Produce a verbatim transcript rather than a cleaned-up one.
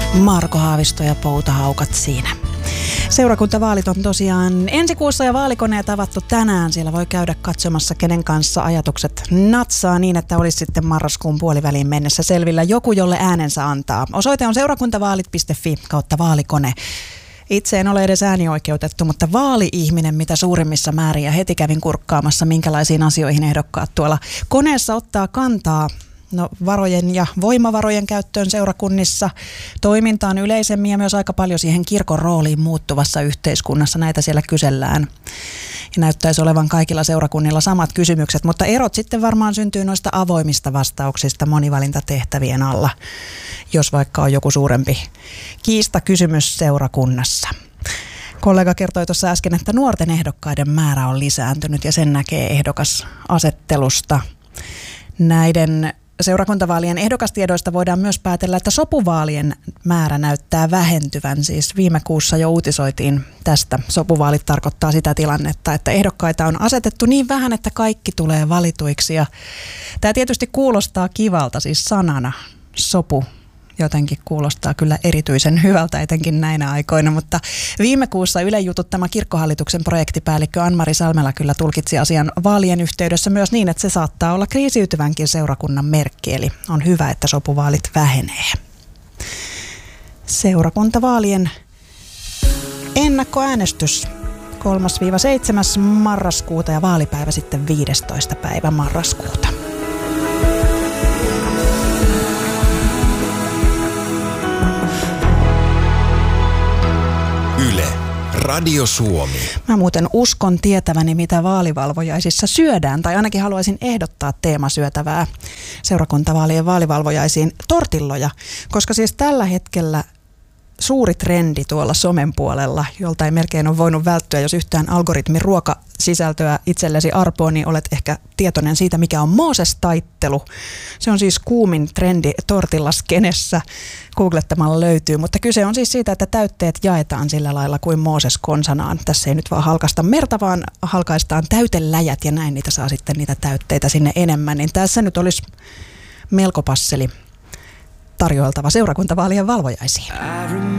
Marko Haavisto ja Poutahaukat siinä. Seurakuntavaalit on tosiaan ensi kuussa ja vaalikoneet avattu tänään. Siellä voi käydä katsomassa, kenen kanssa ajatukset natsaa niin, että olisi sitten marraskuun puoliväliin mennessä selvillä joku, jolle äänensä antaa. Osoite on seurakuntavaalit piste fi kautta vaalikone. Itse en ole edes äänioikeutettu, mutta vaali-ihminen mitä suurimmissa määrin ja heti kävin kurkkaamassa, minkälaisiin asioihin ehdokkaat tuolla koneessa ottaa kantaa. No, varojen ja voimavarojen käyttöön seurakunnissa, toimintaan yleisemmin ja myös aika paljon siihen kirkon rooliin muuttuvassa yhteiskunnassa. Näitä siellä kysellään. Ja näyttäisi olevan kaikilla seurakunnilla samat kysymykset, mutta erot sitten varmaan syntyy noista avoimista vastauksista monivalintatehtävien alla, jos vaikka on joku suurempi kiistakysymys seurakunnassa. Kollega kertoi tuossa äsken, että nuorten ehdokkaiden määrä on lisääntynyt ja sen näkee ehdokasasettelusta. Näiden seurakuntavaalien ehdokastiedoista voidaan myös päätellä, että sopuvaalien määrä näyttää vähentyvän. Siis viime kuussa jo uutisoitiin tästä. Sopuvaalit tarkoittaa sitä tilannetta, että ehdokkaita on asetettu niin vähän, että kaikki tulee valituiksi. Ja tämä tietysti kuulostaa kivalta, siis sanana sopu. Jotenkin kuulostaa kyllä erityisen hyvältä, etenkin näinä aikoina, mutta viime kuussa Ylen jututtama kirkkohallituksen projektipäällikkö Ann-Mari Salmela kyllä tulkitsi asian vaalien yhteydessä myös niin, että se saattaa olla kriisiytyvänkin seurakunnan merkki, eli on hyvä, että sopuvaalit vähenee. Seurakuntavaalien ennakkoäänestys kolmas seitsemäs marraskuuta ja vaalipäivä sitten viidestoista päivä marraskuuta. Yle, Radio Suomi. Mä muuten uskon tietäväni, mitä vaalivalvojaisissa syödään, tai ainakin haluaisin ehdottaa teemasyötävää seurakuntavaalien vaalivalvojaisiin tortilloja, koska siis tällä hetkellä suuri trendi tuolla somen puolella, jolta ei melkein ole voinut välttyä, jos yhtään algoritmin ruokasisältöä itsellesi arpoo, niin olet ehkä tietoinen siitä, mikä on Mooses-taittelu. Se on siis kuumin trendi tortillaskenessä, googlettamalla löytyy, mutta kyse on siis siitä, että täytteet jaetaan sillä lailla kuin Mooses konsanaan. Tässä ei nyt vaan halkaista merta, vaan halkaistaan täyteläjät ja näin niitä saa sitten niitä täytteitä sinne enemmän. Niin tässä nyt olisi melko passeli tarjoiltava seurakuntavaalien valvojaisiin.